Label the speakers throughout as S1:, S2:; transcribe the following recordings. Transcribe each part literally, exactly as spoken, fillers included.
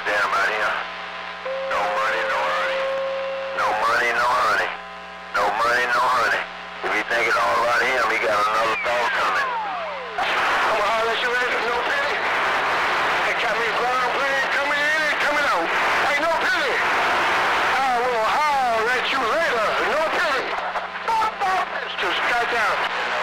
S1: goddamn out here. No money, no honey. No money, no honey. No money, no honey. If he think it's all about him, he got another thought coming. I'm gonna holler at you later, no pity. They got me ground plane coming in and coming out. Hey, no pity. I will holler at you later, no pity. It's just got down.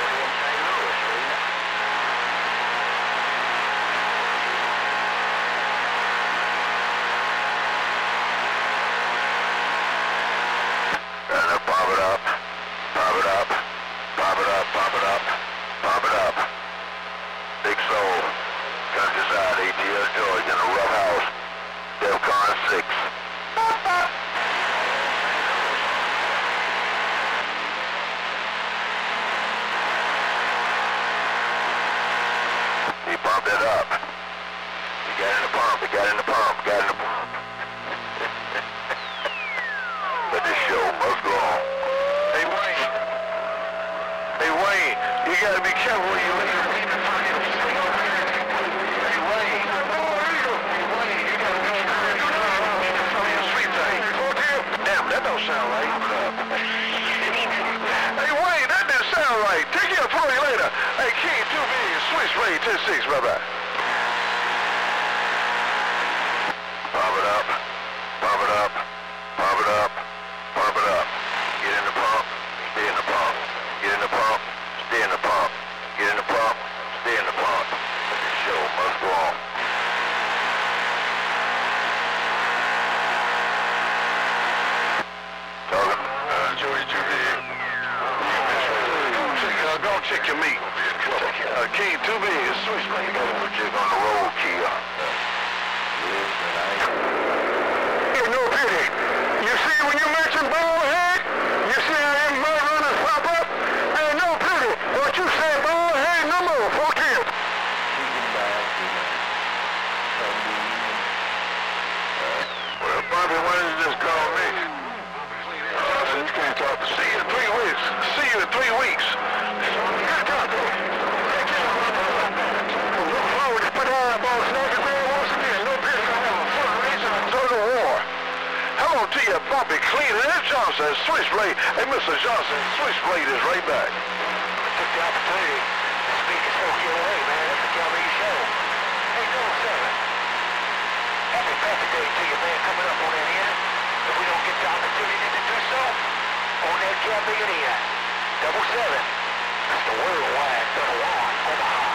S1: Pop it up, pop it up, pop it up, pop it up, pop it up. Big Soul, Countryside, A T S George in a rough house, DEFCON six. He pumped it up. He got in the pump, he got in the pump, got in the pump. But this show must go on. Hey Wayne, hey Wayne, you gotta be careful when you leave. Hey Wayne, hey Wayne, you gotta be careful. You know some of your sweet things. Damn, that don't sound right. Hey Wayne, that didn't sound right. Take care for you later. Hey King, two B, Swiss Ray, ten six, bye bye. Pop it up, pop it up, pop it up. Pump it up. Get in the pump. Stay in the pump. Get in the pump. Stay in the pump. Get in the pump. Stay in the pump. The show must go on. Talking. Uh, Joey J V. Uh, go check your meat. Uh, King two B is Swiss man. You gotta put you on the road, Kia. Hey, no pity. You see when you mention bald head, you see how them mud runners pop up? Hey, no pity. What you say bald head no more, fuck you. Well, Bobby, why did you just call me? Uh, you can't talk to see you in three weeks. See you in three weeks. Good talk, though. Look forward to put all that balls naked there once again. No pity. I have a full reason to go to war. Hello to you, Bobby Clean and Johnson, Swiss Ray. Hey, Mister Johnson, Swiss Ray is right back. I took the opportunity to speak and spoke your way, man. That's the Calvary show. Hey, double seven. Happy Patrick Day to you, man, coming up on that end. If we don't get the opportunity to do so, on that Calvary end. Double seven. That's the worldwide double one. Omaha.